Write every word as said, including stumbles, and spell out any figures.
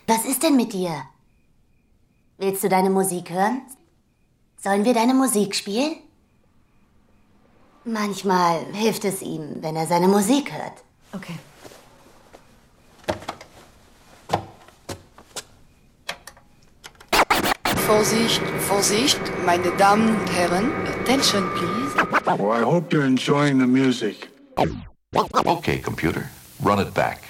Was ist denn mit dir? Willst du deine Musik hören? Sollen wir deine Musik spielen? Manchmal hilft es ihm, wenn er seine Musik hört. Okay. Vorsicht, Vorsicht, meine Damen und Herren. Attention, please. Well, I hope you're enjoying the music. Okay, computer, run it back.